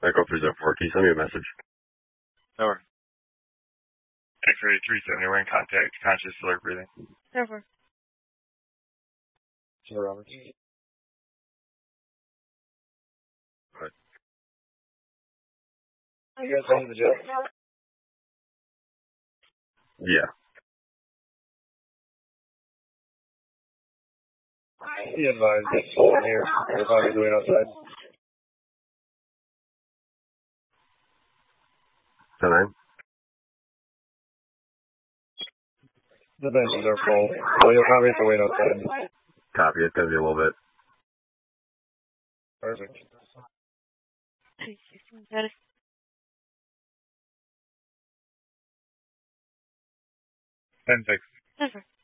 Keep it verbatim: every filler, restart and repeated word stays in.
Echo three zero four, can you send me a message? Over. X-ray three seventy, we're in contact, conscious, alert, breathing. Over. Sir Roberts. What? You guys heading to the jail? Yeah. Be advised, it's in here. We're probably doing outside. ten nine? The benches are full, so you'll probably have to wait outside. Copy, it's gonna be a little bit. Perfect. ten six. Over.